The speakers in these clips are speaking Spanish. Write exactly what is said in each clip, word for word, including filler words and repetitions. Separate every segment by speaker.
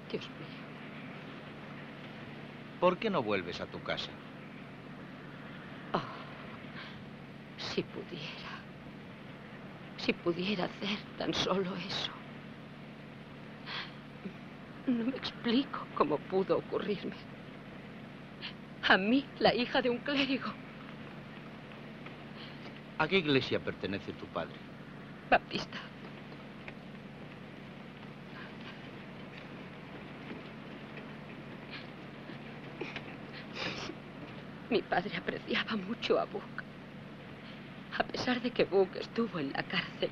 Speaker 1: Dios mío.
Speaker 2: ¿Por qué no vuelves a tu casa?
Speaker 1: Oh, si pudiera. Si pudiera hacer tan solo eso. No me explico cómo pudo ocurrirme. A mí, la hija de un clérigo.
Speaker 2: ¿A qué iglesia pertenece tu padre?
Speaker 1: Baptista. Mi padre apreciaba mucho a Buck. A pesar de que Buck estuvo en la cárcel,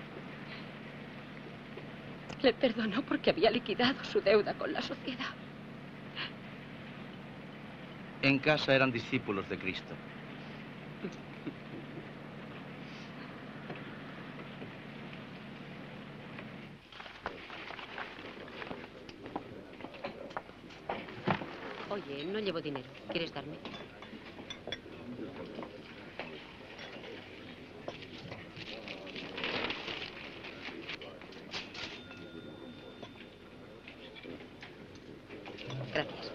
Speaker 1: le perdonó porque había liquidado su deuda con la sociedad.
Speaker 2: En casa eran discípulos de Cristo.
Speaker 1: Oye, no llevo dinero. ¿Quieres darme? Gracias.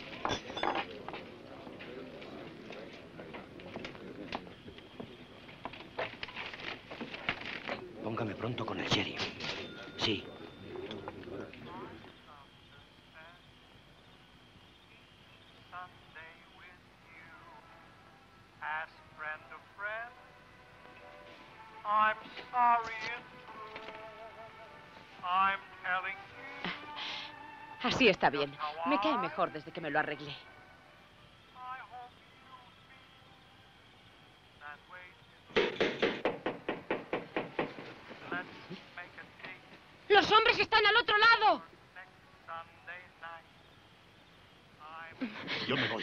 Speaker 3: Póngame pronto con el sheriff. Sí.
Speaker 1: Así está bien. Me cae mejor desde que me lo arreglé. ¡Los hombres están al otro lado!
Speaker 4: Yo me voy.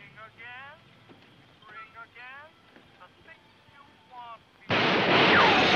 Speaker 5: Again, the things you want me to